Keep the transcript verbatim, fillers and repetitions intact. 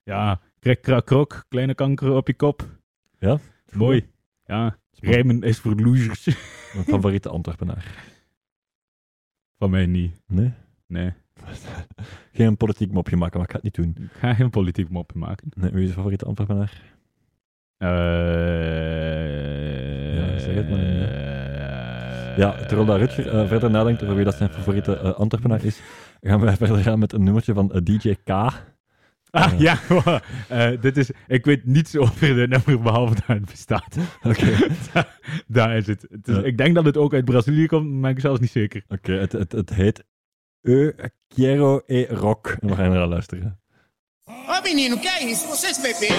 Ja, krek, krak, krok. Kleine kanker op je kop. Ja? Mooi. Ja, rijmen is voor losers. Mijn favoriete Antwerpenaar. Van mij niet. Nee? Nee. Geen politiek mopje maken, maar ik ga het niet doen. Ik ga geen politiek mopje maken. Nee, wie is je favoriete Antwerpenaar? Eh... Ja, zeg het maar niet, eh, Ja, terwijl dat Rutger uh, verder nadenkt over wie dat zijn favoriete uh, Antwerpenaar is, gaan wij verder gaan met een nummertje van uh, D J K. Ah, Uh, ja. uh, dit is... Ik weet niets over de nummer, behalve dat het bestaat. Oké. Okay. Daar, daar is het. het is, Uh, ik denk dat het ook uit Brazilië komt, maar ik ben zelfs niet zeker. Oké, okay, het, het, het heet Eu Quiero e Rock. En we gaan er aan luisteren. Ó, menino, que é isso? Vocês beberam?